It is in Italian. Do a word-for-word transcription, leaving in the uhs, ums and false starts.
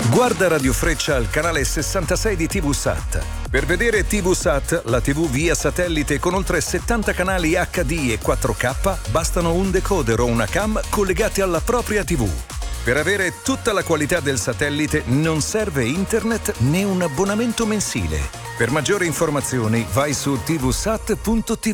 Guarda Radio Freccia al canale sessantasei di TVSat. Per vedere TVSat, la tivù via satellite con oltre settanta canali acca di e quattro K, bastano un decoder o una cam collegati alla propria tivù. Per avere tutta la qualità del satellite non serve internet né un abbonamento mensile. Per maggiori informazioni vai su tvsat punto tv.